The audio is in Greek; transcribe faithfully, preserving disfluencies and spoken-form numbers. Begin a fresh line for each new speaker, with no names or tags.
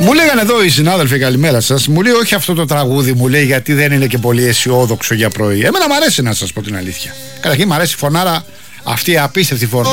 Μου λέγανε εδώ οι συνάδελφοι, καλημέρα σας. Μου λέει όχι αυτό το τραγούδι, μου λέει, γιατί δεν είναι και πολύ αισιόδοξο για πρωί. Εμένα μου αρέσει, να σας πω την αλήθεια. Καταρχήν μου αρέσει η φωνάρα, αυτή η απίστευτη φωνάρα